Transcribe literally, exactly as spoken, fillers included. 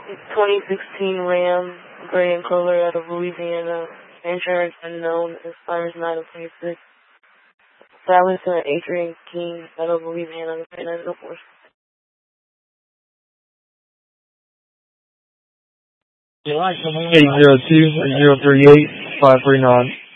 twenty sixteen Ram, gray in color, out of Louisiana. Insurance unknown, expires nine of twenty-six. Silencer Adrian King, out of Louisiana, nine oh four. eight zero two, zero three eight, five three nine.